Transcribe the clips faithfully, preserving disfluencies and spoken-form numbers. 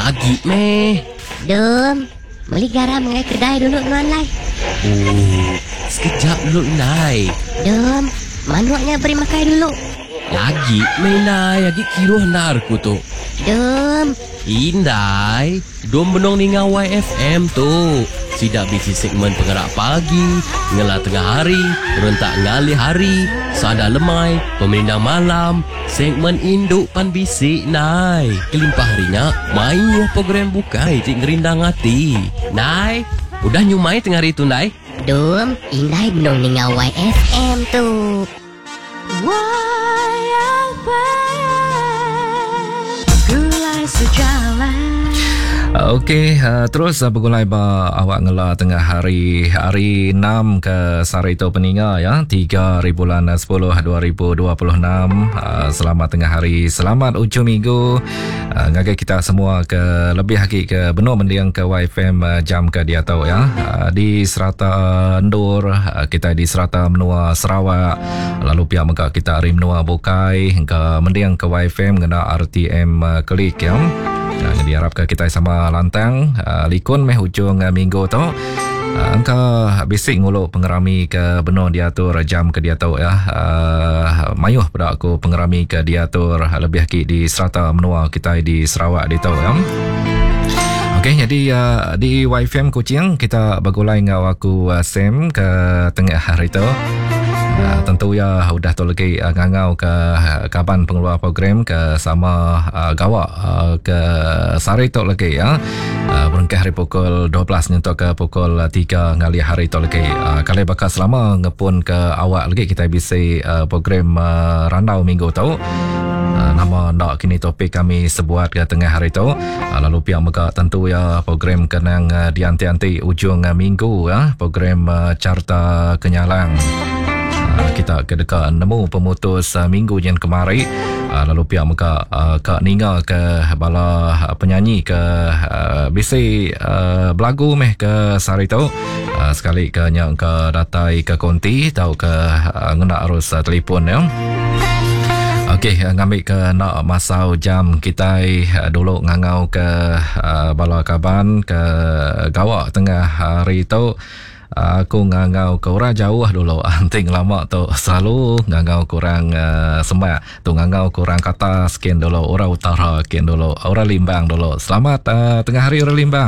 Lagi meh. Dum, beli garam ngai kedai dulu non lai. Oh, sekejap dulu Nai. Dum, manuaknya beri makai dulu. Lagi meh Nai, lagi kira narku tu. Dum, Indai, dom benong ni ngawai F M tu. Sidak bisi segmen penggerak pagi, ngelah tengah hari, rentak ngali hari, sada lemai, pemerintah malam, segmen induk pan bisik Nai. Kelimpah harinya, main program bukai cik ngerindang hati. Nai, udah nyumai tengah hari tu Nai? Dum, indai benong ni ngawai F M tu. Y F M Gulai sejalan. Okey, uh, terus uh, bergulai ba awak ngela tengah hari hari enam ke Sarito Peninga ya, tiga bulan sepuluh dua ribu dua puluh enam. Uh, selamat tengah hari, selamat ujung minggu. Uh, ngagai kita semua ke lebih lagi ke benua mendiang ke Y F M uh, jam ke dia tahu ya. Uh, di Serata Ndur, uh, kita di Serata Menua Sarawak. Lalu pihak mega kita hari Menua Bukai ke mendiang ke Y F M kena R T M uh, klik ya. Uh, diharapkan kita sama lantang uh, likun meh hujung uh, minggu tu uh, angka bisik nguluk pengerami ke benua diatur jam ke dia tahu ya. Uh, mayuh pada aku pengerami ke diatur uh, lebih lagi di Serata Menua kita di Sarawak di tahu ya. Okey, jadi uh, di Y F M Kuching kita bergulai dengan aku uh, Sam ke tengah hari tu. Uh, tentu ya udah tu lagi uh, ngangau ke uh, kaban pengeluar program ke sama uh, gawak uh, ke sari tu lagi ya. Uh, berengkah hari pukul dua belas nyentuh ke pukul tiga ngali hari tu lagi. Uh, kali bakal selama ngepun ke awak lagi kita bisa uh, program uh, randau minggu tu. Uh, nama nak kini topik kami sebuat ke tengah hari tu. Uh, lalu pihak mega tentu ya program kenang uh, dianti-anti ujung uh, minggu ya. Program uh, Carta Kenyalang. Uh, kita ke dekat nemu pemutus uh, minggu yang kemarin. Uh, lalu pihak mega uh, ke ninga ke bala uh, penyanyi ke uh, bisi uh, belagu meh ke sari tu. Uh, sekali ke nyang ke datai ke konti tau ke uh, ngena arus uh, telefon ya. Okey, ngambil ke nak masau jam kita uh, dulu ngangau ke uh, bala kaban ke gawak tengah hari tu. Uh, aku ngangau ke orang jauh dulu. Anting lama tu selalu ngangau kurang uh, semak. Tu ngangau kurang kata sekian dulu. Orang utara sekian dulu. Orang Limbang dulu. Selamat uh, tengah hari orang Limbang.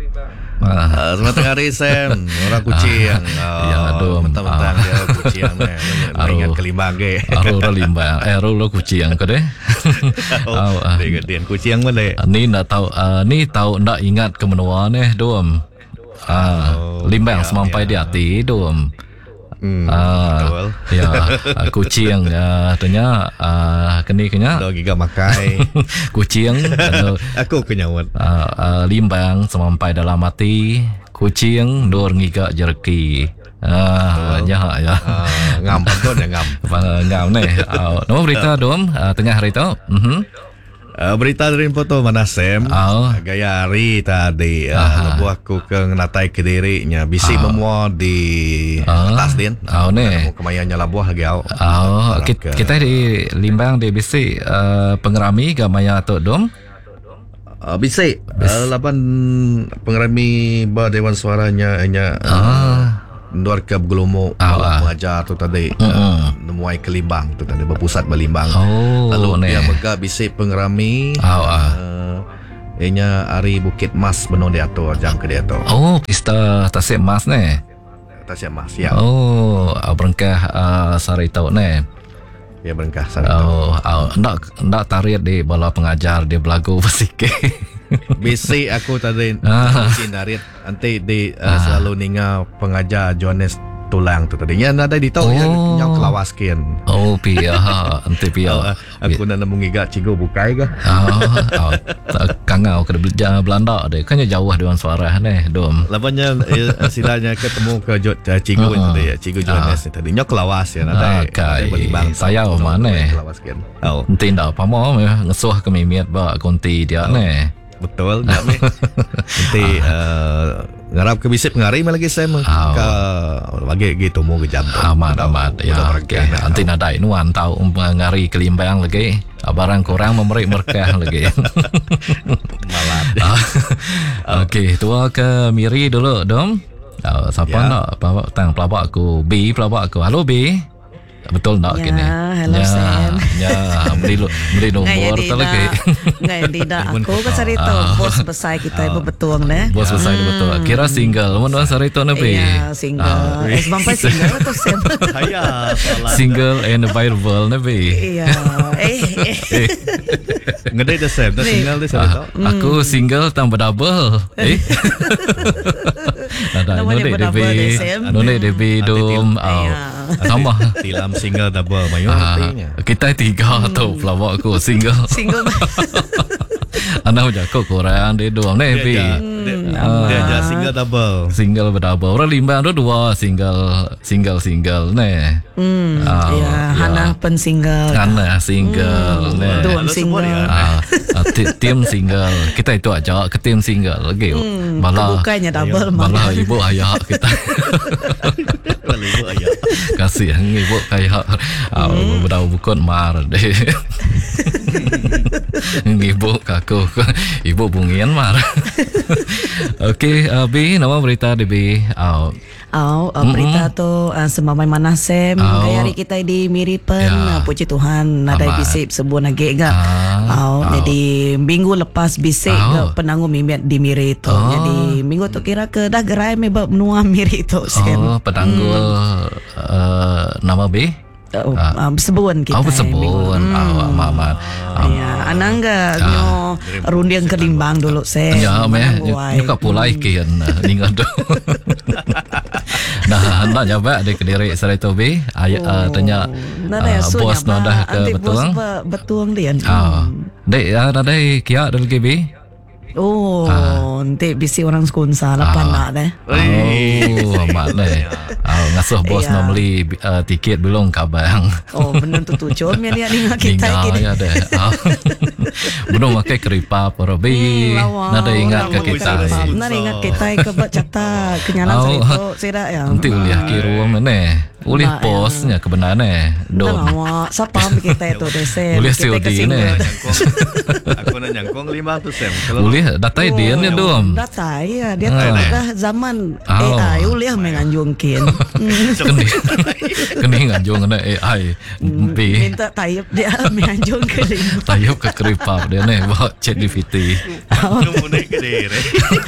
Uh, selamat tengah hari Sam. Orang Kuching. Uh, ya aduh. Mentang-mentang uh, dia Kuching ni. Ingat ke Limbang ke. Orang Limbang. Eh orang Kuching ke deh. Oh, dia dia Kuching mana? Ni nak tahu uh, ni tahu nak ingat ke menua ni dom. Ah, oh, Limbang ya, semampai ya. Di hati dom. Hmm, ah, ya, uh, kucing ya, tanya uh, kini kenya. Dah giga makai. Kucing. Aku kenyawat. Uh, uh, Limbang semampai dalam hati. Kucing dor ngiga jerki. Ah, oh. Ya ya. Uh, ngam pun ya ngam. Ngam ni. Uh, no berita dom uh, tengah hari tu. Mhm. Uh, berita dari foto mana Sam. Oh. Gaya hari tadi uh, lebu aku ke natai kedirinya bisi oh. Memua di oh. atas din. Oh ni. Kemayanya labuh lagi au. Oh, kita, kita di Limbang di bisi uh, pengerami ke maya tu dom. Uh, bisi uh, lapan pengerami ba Dewan Suaranya nya. Ah. Luar ke Begelomo oh, ah. Mengajar tu tadi uh-uh. uh, Nemuai ke Limbang tu tadi berpusat Belimbang. Oh, lalu ne. Dia mega bisik pengerami oh, ah. uh, Ianya hari Bukit Mas benon dia tu jam ke dia tu. Oh, pista Tasik Mas ni. Tasik Mas ya. Oh, berengkah uh, sari tau ni. Ya berengkah sari tau. Oh, oh, nak nak tarik di bala pengajar di belagu bersike. Bisi aku tadi ah. Narit nanti di uh, ah. selalu ninga pengajar Johannes Tulang tu tadi. Ya nada di tahu oh. ya nyau kelawas kian. Oh pia nanti pia. Oh, aku nak nemu ngiga cigo bukai ke. Oh, kangau ke Belanda deh. Kan jauh dengan suara ni dom. Lapanya silanya ketemu ke Jod cigo uh-huh. tadi ya cigo Johannes ah. tadi nyau kelawas ya nada. Okay. Saya mana? Kelawas kian. Oh. Nanti ndak apa mau ngesuh ke mimiat ba konti dia oh. ni. Betul tak ni. Nanti uh, ngarap ke bisip ngari lagi saya oh. ke bagi gitu mau ke jam amat amat ya okay. Nanti nadai nuan tahu ngari ke Limbang lagi barang kurang memerik berkah lagi. Malat. Okey, tua ke Miri dulu, Dom. Uh, siapa Ya. nak pelawak tang pelawak aku? B pelawak aku. Halo B. Betul tak Ya, kini? hello, Sam. Ya, beri lu- beri nombor tu lagi. Ngai tidak aku ke cerita bos besar kita ibu betuang deh. Bos besar Hmm. betul. Kira single, mana sarito na be? Iya, single. Eh, sampai single atau Sam? Hayat. Single and available na be. Iya. Eh, eh. Ngedai dah Sam, dah single dah saya tahu. Ah, aku single tambah double. Eh. Nada, Nama no dia dek berdouble debi, deh, Sam. no dek debi dom. Iya. Sama. Tilam single double mayu Ah, artinya. kita tiga tu pelawak aku single. Single. Anak udah kau kurang dia dua ni Dia be. aja, dia, dia aja single double. Single berdouble. Orang limbang tu dua single, single single ni. Hmm, Ah, iya, Hana pen single. Kan single ni. Dua Ada semua single. dia. Ah, ah, ti- tim single. Kita itu aja ke tim single lagi. Malah Bukannya double malah malah. ibu ayah kita. Kalau ibu ayah. Kasih ibu kayak ah, berdau bukun mar deh. Ibu kaku, ibu bungian mar. Okey, uh, B, nama berita di B. Oh, Oh, uh, berita tu uh, semamai mana Sam. Oh. Gaya hari kita di Miripen. Ya. Uh, puji Tuhan ada Amat. bisip sebuah nage ga. Ah. Oh, jadi minggu lepas bisip Oh. ga penanggung mimet di Miri tu. Oh. Jadi minggu tu kira ke dah gerai mebab menua Miri tu Sam. oh petanggul uh, nama B. Oh, Ah. uh, sebun kita. Oh, bersebut. Hmm. Oh, mama. Ya, anangga nyo rundiang kelimbang dulu Sam. Ya, meh, Menangguai. nyuka pulai kian ningan tu. Nah, hendak jawab di Kediri Serai B. Ayah uh, tanya Nada ya uh, bos sunya, dah Ba. Anti ke bos betul. ba- betuang dia. Ah, dek, ah, nada kia dari B. Oh, Ah. nanti bisi orang sekunsa lapan nak deh. Oh, mak deh. Oh, ngasuh bos Iya. nak beli uh, tiket belum kabang. Oh, benar tu tu com yang dia ninga kita Tinggal gini. ya deh. Oh. Belum pakai keripap Robi. Lawa, Nada ingat orang ke mau kita. keripap. Nada ingat kita ke buat catat kenyalan Oh. cerita sira ya. Nanti uliah kira mana? Uliah Mak, posnya kebenaran. Dah Dom. lama, siapa ambil kita itu desen. Uliah Kita C O D kesinggung. ni. Aku nak nyangkung lima tu Sam. Kalau Uliah datai dia ni Dom. Dah tahu ya, dia Ah. tahu dah zaman Oh. A I uliah menganjungkin. Keni. Keni ngajung kena A I. B. Minta tayap dia menganjung ke lima. Tayup ke keripap dia ni. Bawa chat G P T. Nunggu naik ke diri.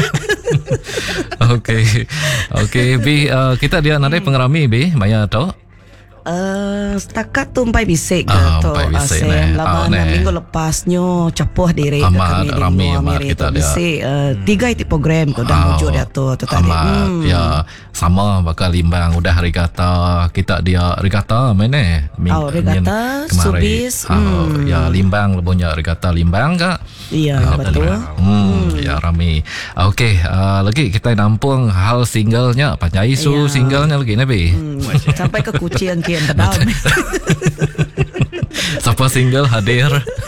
Okey. Okey, B, uh, kita dia nanti pengerami B, Maya tu. Eh, setakat tu empat bisik Ah, ke tu empat bisik Asem ni. lama Ah, na ni. minggu lepasnya capuh diri ke Amat kami di rame, Benua amat Miri kita tu dia. bisik eh, tiga itu program tu dah wujud dia tu tu tadi. Amat, Hmm. ya sama bakal limbang udah regata kita dia regata mana? Ming- Oh, regata, nyen- kemarin. Subis, Ah, hmm. ya limbang lebunya regata limbang kak. Iya, Ah, betul. Hmm, ya rame. Ah, Okey, uh, lagi kita nampung hal singlenya, panjang isu Iya. singlenya lagi Nabi. Hmm, sampai ke kucing kian terdam. Siapa single hadir?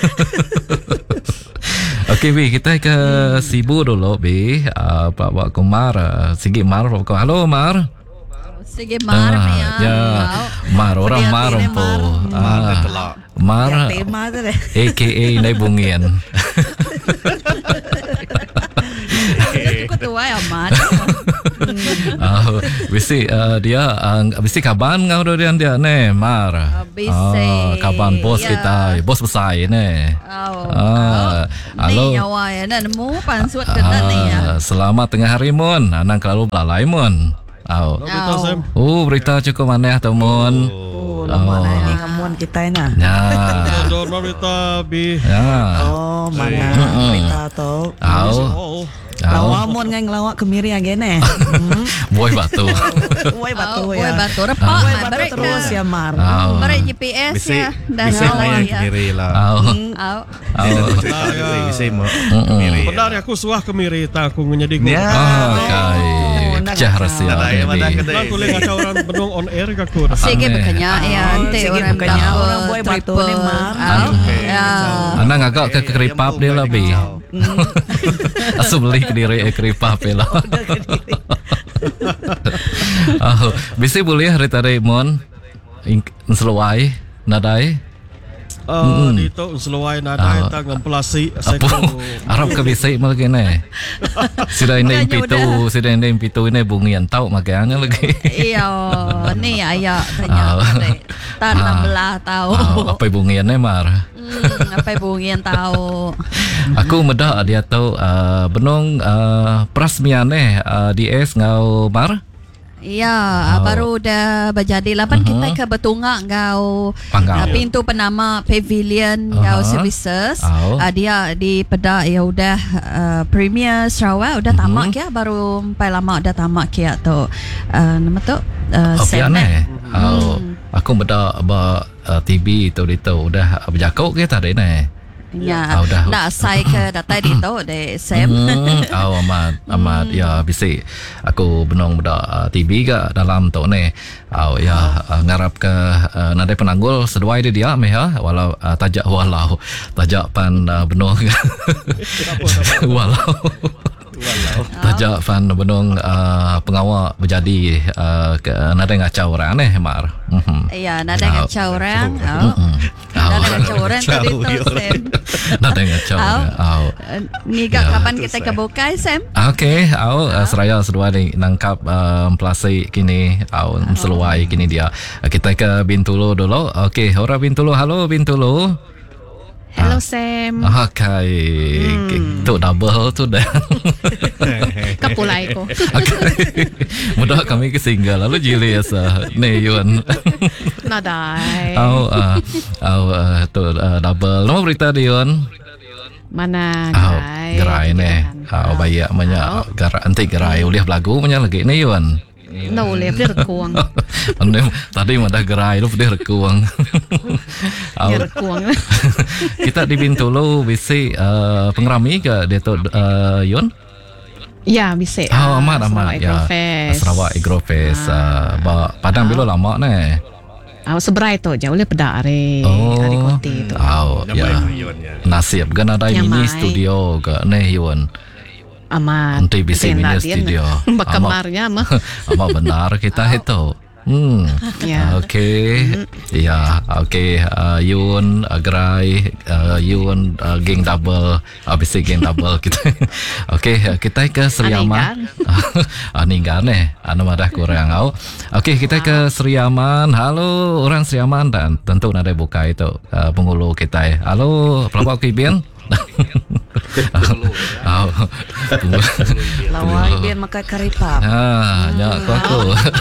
Okey Bi, kita ke Sibu dulu Bi. Uh, Pak Wak Kumar, uh, Sigi Mar. Halo Mar. Sige mar Ah, ya. ya. Mar orang Mar Hati-hati ni, empo. Mar. Mar Ah, telak. Mar Ya tema tu deh. A K A Nai Bungian. Aku tua ya mar. Ah, bisi uh, dia uh, bisi kaban ngau dia dia ne Mar. bisi. Ah, kaban bos Ya. kita, bos besar ne. Oh. Ah, halo. Ni nyawa ya dan mu pansuat kena ni ya. Ah, selamat tengah hari mun. Anang kalau lalai mun. Au. Oh. Oh, berita cukup aneh tu mun. Oh, lama nah ni ngamuan kita na. Ya. Don Marita B. Ya. Oh, mana berita tu. Au. Oh, Lawa mon ngai ngelawak ke Miri again eh. Hmm. Boy batu. Woi batu Oh, ya. Woi batu repak Woi mai batu barek terus ya Mar. Au. Barek G P S Bisi, ya. Dah bisi nyawa naik ya. kiri lah. Au. Au. Dia Au. dah cerita kiri, bisi mau Mm-mm. kiri. benar aku suah ke Miri tak aku menjadi guru. Ya. Ah, kai. Pecah rahsia Dah lain mana baby. kedai. Aku lihat orang benung on air ke kur. Sige Aneh. bekanya ya. Ante sige orang bekanya, double, orang boy batu triple. ni, Mar. Au. Okey. Ya. Anang agak ke keripap dia lah Bi. Asu beli ke diri eh, keripap dia lah. Oh, bisa boleh hari tadi mon seluai nadai. Uh, dito seluai nada Ah. kita ngemplasi Apa? seko. Arab ke bisik lagi ni. Sudah ini Bukannya pitu, udah. sudah ini pitu ini bungian tahu makanya lagi. Iya, ni ayah tanya Ah. tak enam belas tahu. Ah, apa bungian ni mar? Hmm, apa bunyian tahu. Aku medah dia tahu uh, benong uh, perasmian ni uh, di es ngau mar. Iya, Oh. baru dah berjadi lapan Mhm. kita ke Betungak ngau Panggau. uh, pintu penama Pavilion Aha. ngau services. Oh. Uh, dia di Pedak ya udah uh, Premier Sarawak udah Mhm. tamak ya baru sampai lama udah tamak ya tu. Uh, nama tu uh, Oh, Sam, pian eh. eh. Oh, aku medah ba uh, T V itu itu udah berjakau ke tadi ni. Ya, Ah, udah. nak saya ke data di tu de Sam. Hmm, oh, amat amat ya bisi. Aku benong beda uh, T V ke dalam tu ni. Oh ya uh, ngarap ke uh, nadai penanggul seduai dia dia meh ya walau uh, tajak walau tajak pan uh, benong walau tajak pan benong uh, pengawal berjadi uh, ke nadai ngacau orang ni mar. Mhm. Ya, nak ada Oh. ngacau orang. Oh. Mhm. Nak ada Oh. ngacau orang tu di tu Sam. Nadai ngacau. Oh. Oh. Uh, Ni gak Ya. kapan kita ke Bokai Sam? Okey, au uh, seraya sedua ni nangkap um, pelasi kini au um, seluai kini dia. Uh, kita ke Bintulu dulu. Okey, orang Bintulu. Halo Bintulu. Hello Sam. Okay. Hmm. Tu double tu dah. Kapulay ko. Okay. Mudah kami kesinggal lalu jili asa. Ni Yun. Naday. Au uh, au uh, tu uh, double. Nama berita dia Yun. Mana Au gerai. gerai ni. Au bayak manya gerai anti gerai uliah belagu manya lagi ni Yun. Na uli, dia rekuang. Ande tadi mah dah gerai lu dia rekuang. Dia rekuang. Kita di Bintulu bisi uh, pengrami ke dia tu uh, Yun? Ya, bisa. Oh, amat amat ya. Agrofest. Sarawak Agrofest. Uh, ba Padang bilo lama ni. Aw, seberai tu je. Oleh pedak hari. Oh. Hari koti tu. Oh, ya. Nasib kan ada mini Nyamai. studio ke ni Yun. Amat. Nanti bisi Dia mini nak dia studio. nak- Bakamarnya mah. Amat benar kita itu. Hmm. Ya. Okey. Ya, okey. Uh, Yun, uh, Gerai, uh, Yun, uh, geng double. Habis geng double kita. Okey, uh, kita ke Seriaman. Aninggan eh. Anu madah kurang au. Okey, kita ke Seriaman. Halo orang Seriaman dan tentu ada buka itu uh, penghulu kita. Halo, pelawak Kibian. Oh. Lawai biar makan karipap. Ah, nyak aku aku.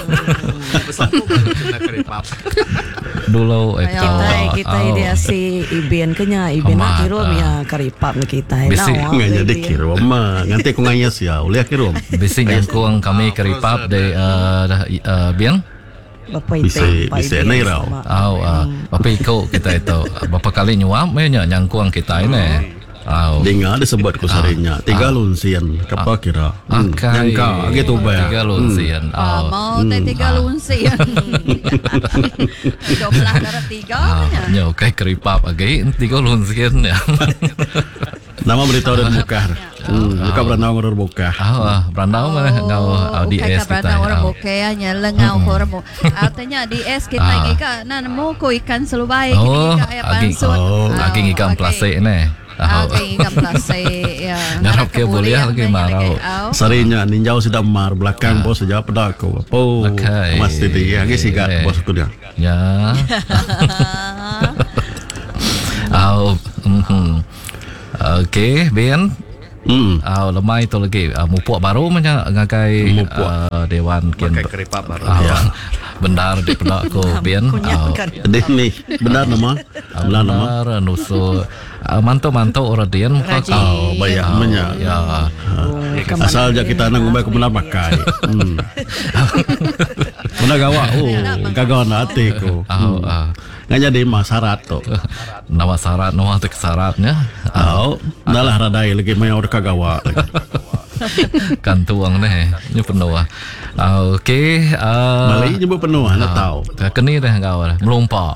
Dulu itu. Kita kita oh. ideasi Iben kenya Iben Amat, nak kirim ah. ya karipap ni kita. Bisi. Nggak jadi kirim mah. Nanti aku ngayas ya. Uliah kirim. Bisi nyangkuang kami keripap de uh, uh, Bian. Bapa Bisa itu. bisa naik rau. Au uh, bapa ikut kita itu. Berapa kali nyuap me nya nyangkuang kita ini. Au. Dengar ada sebut ku sarinya. Tiga lunsian. Kapa kira? Hmm, Akai. Nyangka gitu bayar. Tiga lunsian. Ah, Au. mau teh tiga lunsi. Dua belah darah tiga. Ah, nya. nya kai keripap agi tiga lunsian ya. Nama beritahu dan bukar. Hmm, buka berenang orang bukar. Au ah, berandau mana ngau au di es kita. Berada orang Au. bokeh nya lengau orang mo. Artinya di es kita Ah. ngika nan mo ko ikan selubai Oh, ngika ya agi pansut. oh, agi ikan plastik ni. Ah, Au. agi ikan plastik ya. Ngarap ke boleh lagi marau. Sarinya ninjau sudah mar belakang bos sejak pedako. Po. Okey. Mas titi ya, gisi gat Eh. bos aku dia. Ya. Au. Mhm. Okey, Ben. Hmm. Au lemai tu lagi uh, mupuk baru mana ngakai Mupuk. uh, dewan kin. Pakai keripap baru. Au. Ya. Benar di pedak ko Ben. Au. Deh nih, benar nama? Benar nama? Benar nusu uh, mantu-mantu orang dia muka Rajin. Oh, banyak Au, banyak. Ya. Asal je kita nang umai benar pakai. Hmm. Benar gawa. Oh, gagawan hati ko. Au. ah. Nggak jadi masarat tu. Nama syarat nama tu syaratnya. Oh, dah lah radai lagi main orang kagawa. Kantuang ni ni penuh. Ah, okey. Uh, Balik nyebut penuh, anda tahu. Keni dah kau dah melompak.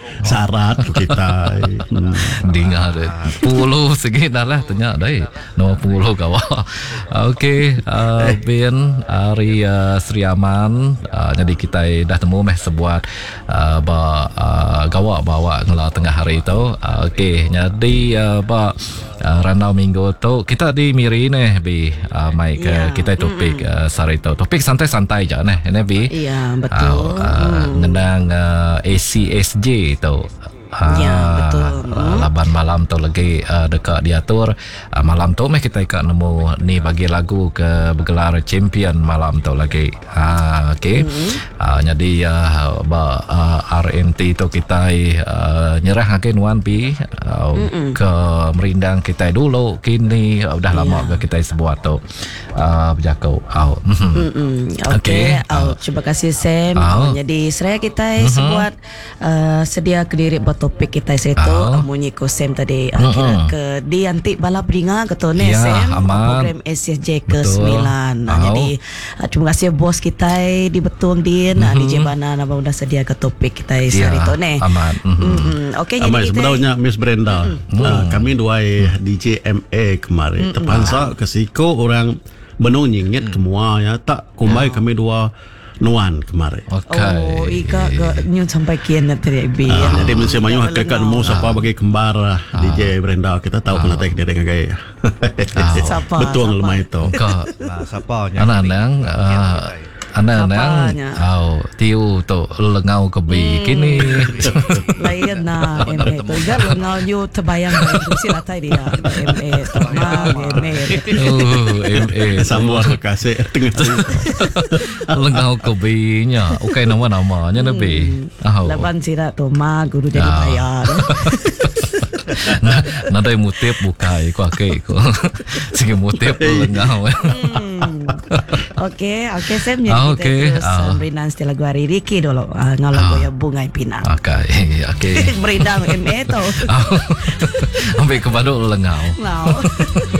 syarat tu kita. Hmm. Dengar deh. Puluh segi dah lah tanya deh. Nombor puluh kawan. Okey, uh, Bin Ari uh, Sri Aman. Uh, jadi kita dah temu meh sebuat uh, ba uh, gawak bawa ngela tengah hari tu. Uh, Okey, jadi uh, ba uh, ranau minggu tu kita di Miri nih Bi. Uh, mai ke Ya. kita topik uh, sari tu. Topik santai-santai je nih. Ini Bi. Iya, betul. Uh, uh, ngendang uh, A C S J tu. Ya, betul. Uh, laban malam tu lagi uh, dekat diatur. Uh, malam tu meh kita ikat nemu ni bagi lagu ke bergelar champion malam tu lagi. Ha, okey. Mm-hmm. Uh, jadi uh, ba uh, R N T tu kita uh, nyerah agen Wan Pi uh, ke merindang kita dulu kini uh, dah lama yeah. ke kita sebuat tu uh, berjakau. Oh. Mm-mm. Okey, Okey. oh, terima kasih Sam. Oh. Oh, jadi saya kita mm-hmm. sebuat uh, sedia ke diri buat topik kita saya tu Oh. munyi ko Sam tadi Mm-mm. akhirnya ke di anti bala beringa ketu ne Ya, Sam aman. program S S J ke Betul. sembilan. Nah, Oh. jadi uh, terima kasih bos kita di Betung Din mm-hmm. di Jebana nama sudah sedia ke topik kita Ya, hari tu ne. aman. Mhm. Mm-hmm. Okey, jadi Amai kita sebenarnya Miss Brenda, Mm-hmm. uh, kami dua D J M A kemarin terpaksa ke siko orang benung nyingit semua ya tak kumbai kami dua nuan kemarin. Okey. Oh, ika ke nyu sampai kian tadi bi. Ah, jadi mesti mayu hakikat mu siapa bagi kembar ah, D J Brenda kita tahu kena tek dia dengan gaya. Siapa? Betul Siapa? lemah itu. Kau Nah, siapa anak-anak uh, anak-anak Apanya? au tiu tu lengau ke bi kini. Lain na M A tu juga ngau you terbayang tu sila tadi dia M A tu ma M A. Oh, M A Sama kasih tengah lengau ke bi nya. Okey nama-namanya nabi. Au. Laban sila tu ma guru jadi Ah. bayar. Nah, nadai mutip bukai ko akei ko. Sige mutip lengau. Hmm. Okey, okey Sam jadi Ah, kita okey. terus Ah. uh, beri nanti lagu hari Riki dulu uh, ngau lagu ya bunga pinang. Okey, okey. Berindang M A tu. Ambil ke baduk lengau. Mau.